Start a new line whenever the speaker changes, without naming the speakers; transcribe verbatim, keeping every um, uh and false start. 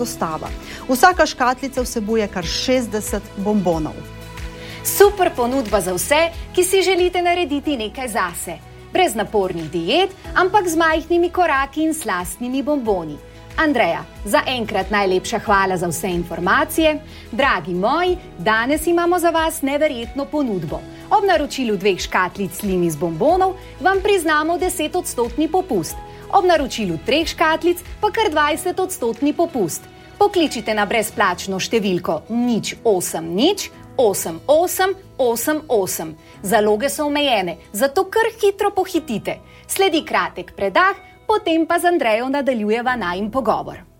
dostava. Vsaka škatlica vsebuje kar šestdeset bombonov.
Super ponudba za vse, ki si želite narediti nekaj zase. Brez napornih diet, ampak z majhnimi koraki in slastnimi bomboni. Andreja, za enkrat najlepša hvala za vse informacije. Dragi moji, danes imamo za vas neverjetno ponudbo. Ob naročilu dveh škatlic Slimis bombonov vam priznamo deset odstotni popust. Ob naročilu treh škatlic pa kar dvajset odstotni popust. Pokličite na brezplačno številko nič osem nič osem osem osem osem. Zaloge so omejene, zato kar hitro pohitite. Sledi kratek predah, potem pa z Andrejo nadaljujeva najin pogovor.